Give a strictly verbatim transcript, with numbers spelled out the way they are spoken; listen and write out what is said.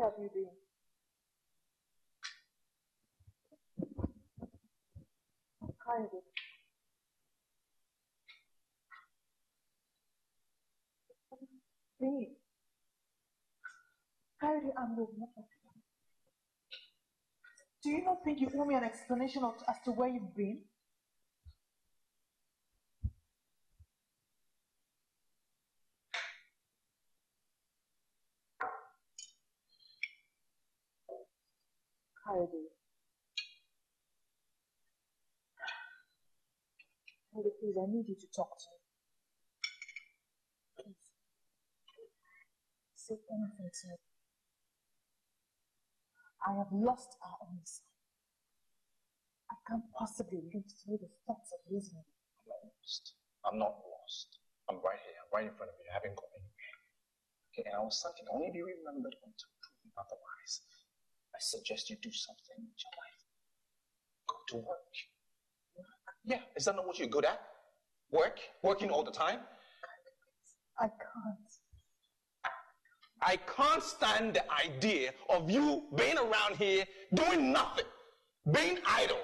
have you been? Kaede. Please. Kaede, I'm your mother. Do you not think you owe me an explanation of, as to where you've been? Kaede. Kaede, please, I need you to talk to me. Please. Say anything to me. I have lost our only son. I can't possibly live through the thoughts of losing him. I'm not lost. I'm not lost. I'm right here. I'm right in front of you. I haven't gone anywhere. Okay, and I was thinking, only be remembered until proven otherwise. I suggest you do something with your life. Go to work. Work? Yeah, is that not what you're good at? Work? Working all the time? I can't. I can't stand the idea of you being around here doing nothing, being idle.